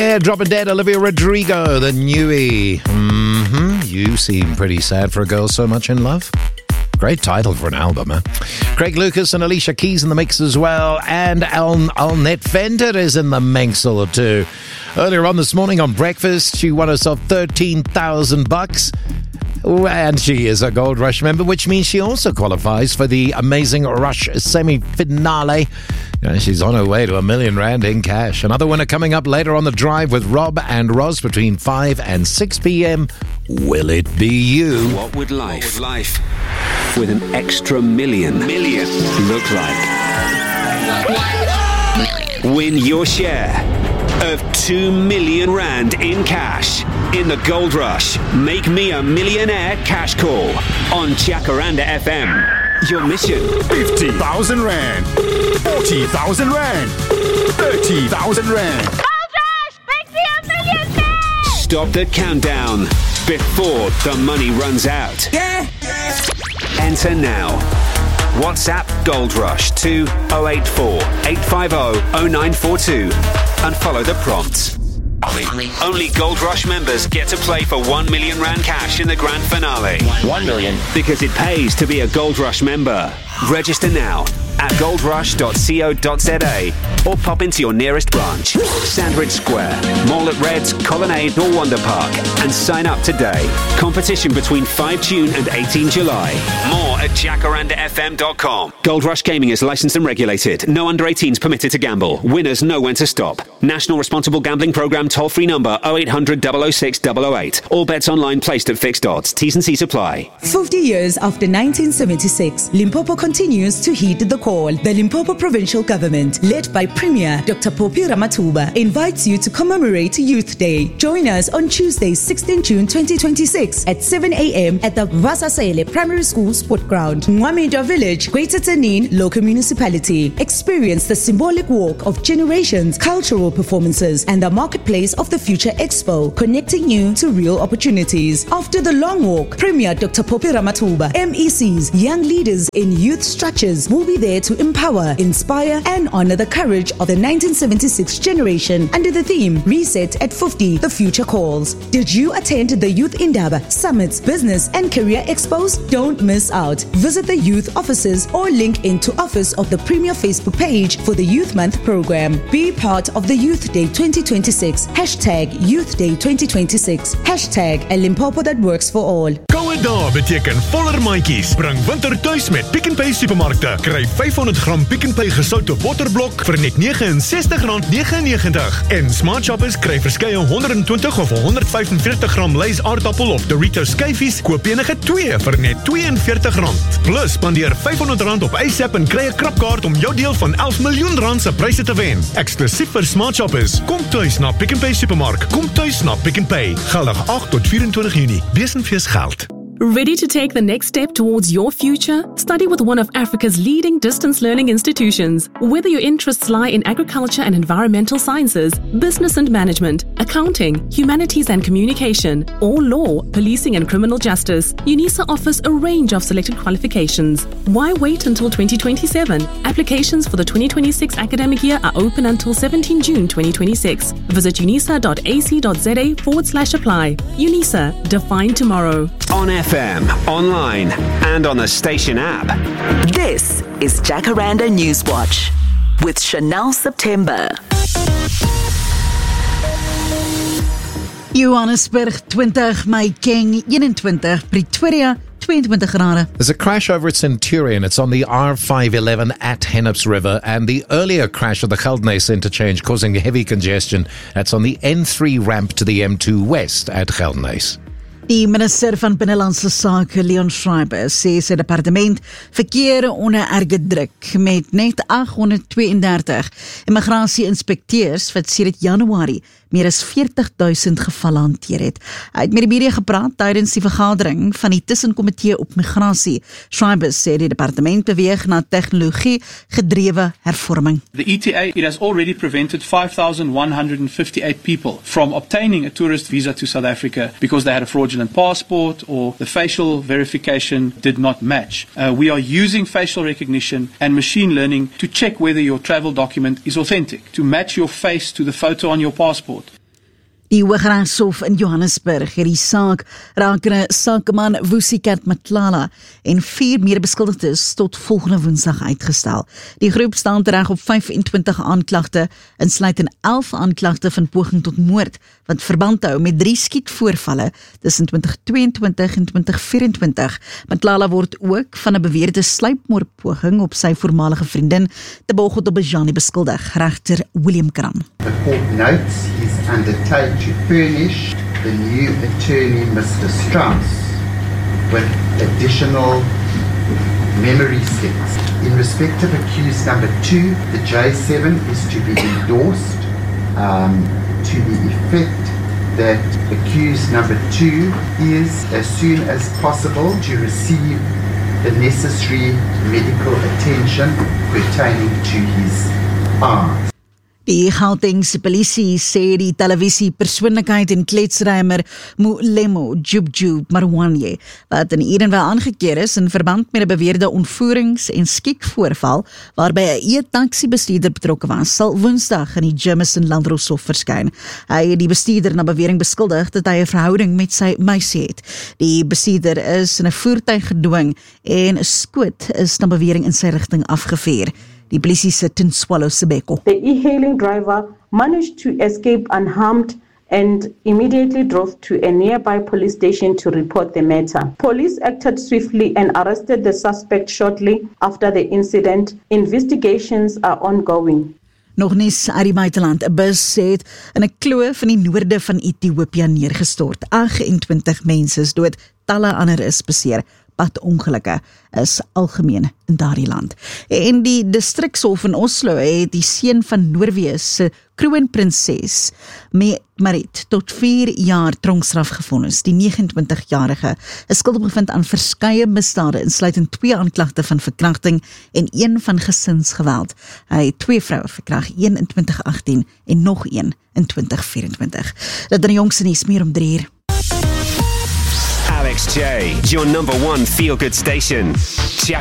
Drop it dead, Olivia Rodrigo, the newie. You seem pretty sad for a girl so much in love. Great title for an album, huh? Craig Lucas and Alicia Keys in the mix as well. And Alnette Fender is in the mix or two. Earlier on this morning on Breakfast, she won herself $13,000. And she is a Gold Rush member, which means she also qualifies for the Amazing Rush semi-finale. She's on her way to R1 million in cash. Another winner coming up later on the drive with Rob and Roz between 5 and 6 p.m. Will it be you? What would life with an extra million look like? Win your share of R2 million in cash in the Gold Rush. Make me a millionaire cash call on Jacaranda FM. Your mission: 50,000 Rand, 40,000 Rand, 30,000 Rand. Gold Rush, make me a millionaire! Stop the countdown before the money runs out. Yeah. Enter now. WhatsApp Gold Rush to 084 850 0942 and follow the prompts. Only Gold Rush members get to play for R1 million cash in the grand finale. 1 million. Because it pays to be a Gold Rush member. Register now at goldrush.co.za or pop into your nearest branch, Sandridge Square, Mall at Reds, Colonnade or Wonder Park, and sign up today. Competition between 5 June and 18 July. More at jacarandafm.com. Gold Rush Gaming is licensed and regulated. No under 18s permitted to gamble. Winners know when to stop. National Responsible Gambling Programme toll-free number 0800 006 008. All bets online placed at fixed odds. T's and C's apply. 50 years after 1976, Limpopo continues to heed the call. The Limpopo Provincial Government, led by Premier Dr. Phophi Ramathuba, invites you to commemorate Youth Day. Join us on Tuesday, 16 June 2026 at 7 a.m. at the Vasasele Primary School Sport Ground, Mwamidwa Village, Greater Tanin Local Municipality. Experience the symbolic walk of generations, cultural performances, and the Marketplace of the Future Expo, connecting you to real opportunities. After the long walk, Premier Dr. Phophi Ramathuba, MECs, young leaders in youth structures will be there to empower, inspire, and honor the courage of the 1976 generation under the theme Reset at 50, the Future Calls. Did you attend the Youth Indaba, Summits, Business, and Career Expos? Don't miss out. Visit the youth offices or link into office of the Premier Facebook page for the Youth Month program. Be part of the Youth Day 2026. Hashtag Youth Day 2026. Hashtag a Limpopo that works for all. Koue dae beteken voller mandjies. Bring winter tuis met Pick n Pay supermarkte. Kry 500 gram Pick n Pay gesoute botterblok vir net R69.99. En Smart Shoppers kry verskeie 120 of 145 gram Lay's aardappel of Doritos skyfies. Koop enige 2 vir net R42. Plus spandeer R500 op ASAP en kry 'n krapkaart om jou deel van R11 miljoen se pryse te wen. Eksklusief vir Smart Shoppers. Kom tuis na Pick n Pay supermark. Kom tuis na Pick n Pay. Geldig 8 tot 24 Junie. Besenfees geld. Ready to take the next step towards your future? Study with one of Africa's leading distance learning institutions. Whether your interests lie in agriculture and environmental sciences, business and management, accounting, humanities and communication, or law, policing and criminal justice, UNISA offers a range of selected qualifications. Why wait until 2027? Applications for the 2026 academic year are open until 17 June 2026. Visit unisa.ac.za/apply. UNISA, define tomorrow. On FM, online, and on the station app. This is Jacaranda Newswatch with Chanel September. Johannesburg 20, Maikeng 21, Pretoria 22 grade. There's a crash over at Centurion. It's on the R511 at Hennops River, and the earlier crash at the Geldnys interchange causing heavy congestion. That's on the N3 ramp to the M2 West at Geldnys. Die minister van Binnelandse Sake, Leon Schreiber, sê sy departement verkeer onder erge druk met net 832 immigrasie-inspekteurs wat sedert Januarie meer as 40,000 gevalle hanteer het. Hy het met die media gepraat tydens die vergadering van die tussenkomitee op migrasie. Schreiber sê die departement beweeg na tegnologie-gedrewe hervorming. The ETA, it has already prevented 5,158 people from obtaining a tourist visa to South Africa because they had a fraudulent passport or the facial verification did not match. We are using facial recognition and machine learning to check whether your travel document is authentic, to match your face to the photo on your passport. Die Hooggeregshof in Johannesburg het die saak rakende sakeman Vusikat Matlala en 4 medebeskuldigdes tot volgende Woensdag uitgestel. Die groep staan tereg op 25 aanklagte, insluitend 11 aanklagte van poging tot moord, wat verband hou met 3 skietvoorvalle tussen 2022 en 2024. Matlala word ook van 'n beweerde sluipmoordpoging op sy voormalige vriendin Tebogo Tobejane beskuldig. Regter William Kram. The court notes he's undertaken to furnish the new attorney, Mr. Strauss, with additional memory sets. In respect of accused number 2, the J7 is to be endorsed to the effect that accused number 2 is, as soon as possible, to receive the necessary medical attention pertaining to his eyes. Die Gautengse polisie sê die televisiepersoonlikheid en kletsrymer Mulemo Jubju Marwanye, wat in Edenvale aangekeer is in verband met 'n beweerde ontvoerings- en skiekvoorval waarby 'n e-taxi bestuurder betrokke was, sal Woensdag in die Jameson Landroshof verskyn. Hy het die bestuurder na bewering beskuldig dat hy 'n verhouding met sy meisie het. Die bestuurder is in 'n voertuig gedwing en 'n skoot is na bewering in sy rigting afgevuur. Die polisie se Tinswalo Sebeko. The e-hailing driver managed to escape unharmed and immediately drove to a nearby police station to report the matter. Police acted swiftly and arrested the suspect shortly after the incident. Investigations are ongoing. Nog nies uit die buiteland. 'n Bus het in 'n kloof in die noorde van Ethiopië neergestort. 28 mense is dood, talle ander is beseer. Padongelukke is algemeen in daardie land. En die distrikshof in Oslo het die seun van Noorwe se kroonprinses Marit tot 4 jaar tronkstraf gevonnis. Die 29-jarige is skuldig bevind aan verskeie misdade, insluitend 2 aanklagte van verkrachting en 1 van gesinsgeweld. Hy het 2 vroue verkrag, 1 in 2018 en nog 1 in 2024. Dit in die jongste nuus, meer om 3 uur. Alex J, your number 1 feel-good station.